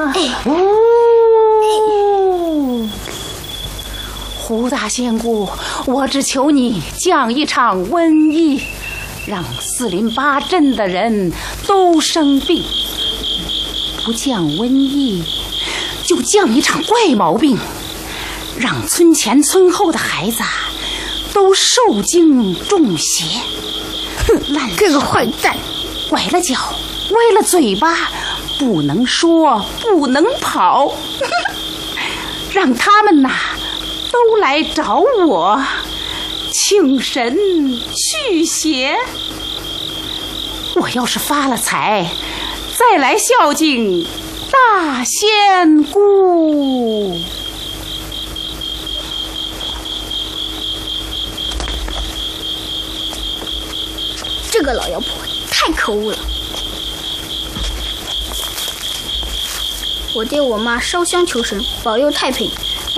胡大仙姑，我只求你降一场瘟疫，让4邻8镇的人都生病。不降瘟疫，就降一场怪毛病，让村前村后的孩子都受惊中邪。烂这个坏蛋， 拐了脚，歪了嘴巴，不能说，不能跑，让他们都来找我，请神驱邪。我要是发了财，再来孝敬大仙姑。 这个老妖婆太可恶了！我爹我妈烧香求神，保佑太平，